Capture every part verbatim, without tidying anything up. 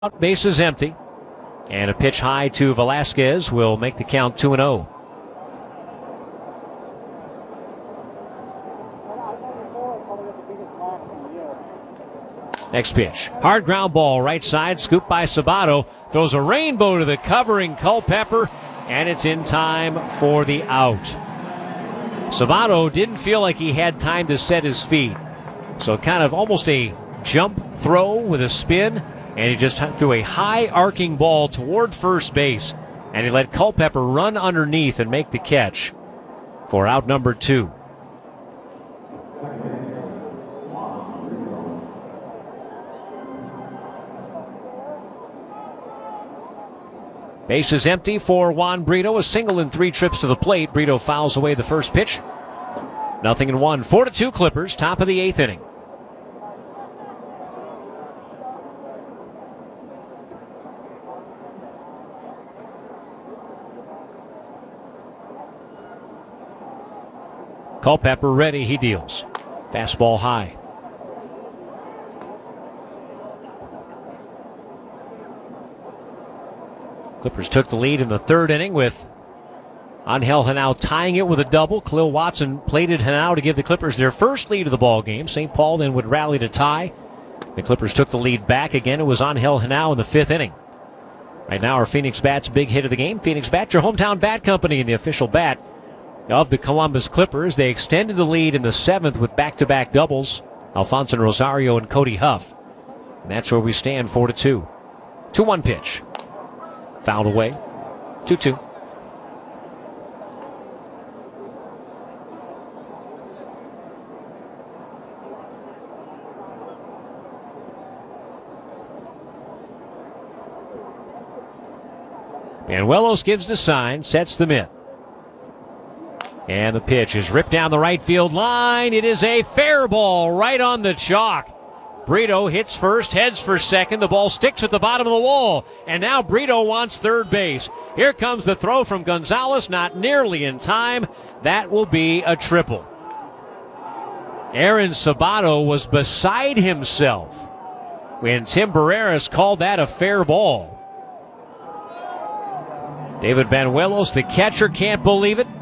Base is empty. And a pitch high to Velasquez will make the count two and oh. Next pitch. Hard ground ball right side. Scooped by Sabato. Throws a rainbow to the covering Culpepper. And it's in time for the out. Sabato didn't feel like he had time to set his feet. So kind of almost a jump throw with a spin. And he just threw a high arcing ball toward first base. And he let Culpepper run underneath and make the catch for out number two. Base is empty for Juan Brito. A single in three trips to the plate. Brito fouls away the first pitch. Nothing in one. Four to two Clippers. Top of the eighth inning. Culpepper ready, he deals. Fastball high. Clippers took the lead in the third inning with Angel Henao tying it with a double. Khalil Watson plated Henao to give the Clippers their first lead of the ball game. Saint Paul then would rally to tie. The Clippers took the lead back again. It was Angel Henao in the fifth inning. Right now our Phoenix Bat's big hit of the game. Phoenix Bat, your hometown bat company, and the official bat of the Columbus Clippers. They extended the lead in the seventh with back-to-back doubles. Alfonso Rosario and Cody Huff. And that's where we stand, four to two. two one pitch. Fouled away. two two. Banuelos gives the sign, sets the mitt. And the pitch is ripped down the right field line. It is a fair ball right on the chalk. Brito hits first, heads for second. The ball sticks at the bottom of the wall. And now Brito wants third base. Here comes the throw from Gonzalez, not nearly in time. That will be a triple. Aaron Sabato was beside himself when Tim Barreras called that a fair ball. David Banuelos, the catcher, can't believe it.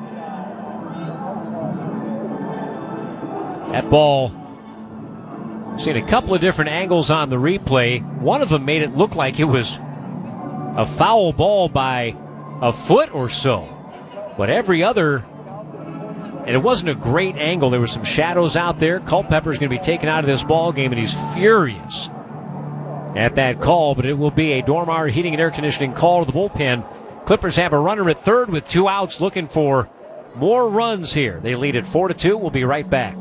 That ball, seen a couple of different angles on the replay. One of them made it look like it was a foul ball by a foot or so. But every other, and it wasn't a great angle. There were some shadows out there. Culpepper's going to be taken out of this ball game, and he's furious at that call. But it will be a Dormar Heating and Air Conditioning call to the bullpen. Clippers have a runner at third with two outs, looking for more runs here. They lead at four to two. We'll be right back.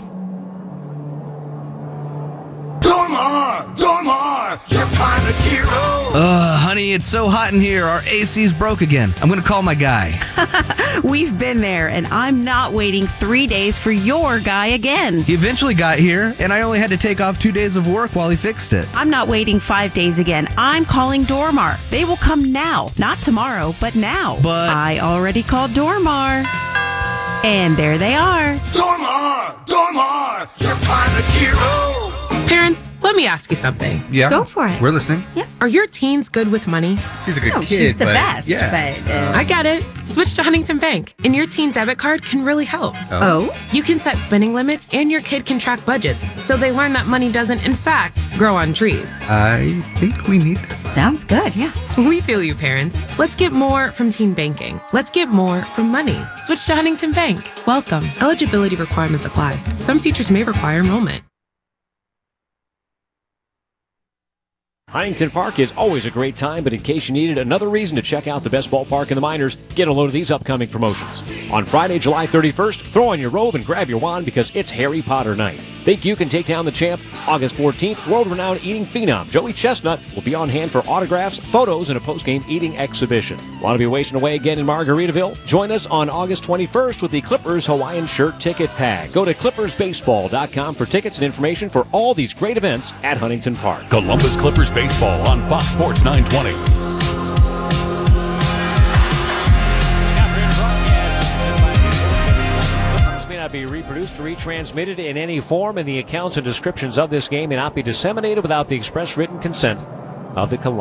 Dormar! Dormar! Your pilot hero! Uh, honey, it's so hot in here. Our A C's broke again. I'm going to call my guy. We've been there, and I'm not waiting three days for your guy again. He eventually got here, and I only had to take off two days of work while he fixed it. I'm not waiting five days again. I'm calling Dormar. They will come now. Not tomorrow, but now. But I already called Dormar. And there they are. Dormar! Dormar! Your pilot hero! Parents, let me ask you something. Yeah. Go for it. We're listening. Yeah. Are your teens good with money? He's a good Oh, kid, she's the but best, yeah. but, uh, I get it. Switch to Huntington Bank, and your teen debit card can really help. Oh? You can set spending limits, and your kid can track budgets, so they learn that money doesn't, in fact, grow on trees. I think we need this. Sounds good, yeah. We feel you, parents. Let's get more from teen banking. Let's get more from money. Switch to Huntington Bank. Welcome. Eligibility requirements apply. Some features may require enrollment. Huntington Park is always a great time, but in case you needed another reason to check out the best ballpark in the minors, get a load of these upcoming promotions. On Friday, July thirty-first, throw on your robe and grab your wand because it's Harry Potter night. Think you can take down the champ? August fourteenth, world-renowned eating phenom Joey Chestnut will be on hand for autographs, photos, and a post-game eating exhibition. Want to be wasting away again in Margaritaville? Join us on August twenty-first with the Clippers Hawaiian Shirt Ticket Pack. Go to clippers baseball dot com for tickets and information for all these great events at Huntington Park. Columbus Clippers Baseball on Fox Sports nine twenty. Be reproduced or retransmitted in any form, and the accounts and descriptions of this game may not be disseminated without the express written consent of the Columbus